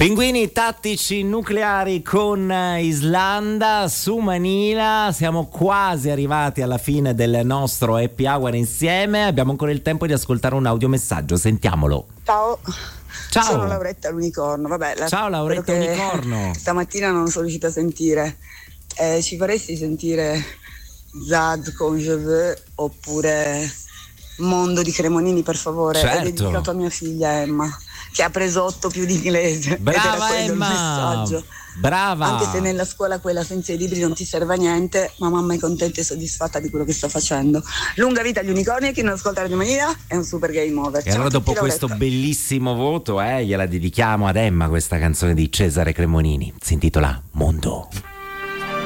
Pinguini tattici nucleari con Islanda su Manila. Siamo quasi arrivati alla fine del nostro happy hour insieme. Abbiamo ancora il tempo di ascoltare un audiomessaggio. Sentiamolo. Ciao. Ciao. Sono Lauretta l'unicorno. Vabbè, ciao Lauretta l'unicorno. Stamattina non sono riuscita a sentire. Ci faresti sentire Zad con Je veux oppure Mondo di Cremonini, per favore? Certo. È dedicato a mia figlia Emma, che ha preso 8 più di inglese. Brava ed era quello Emma, il messaggio. Brava. Anche se nella scuola quella senza i libri non ti serve a niente, ma mamma è contenta e soddisfatta di quello che sto facendo. Lunga vita agli unicorni, e chi non ascolta Radio Manila è un super game over. E allora dopo questo bellissimo voto gliela dedichiamo ad Emma questa canzone di Cesare Cremonini. Si intitola Mondo.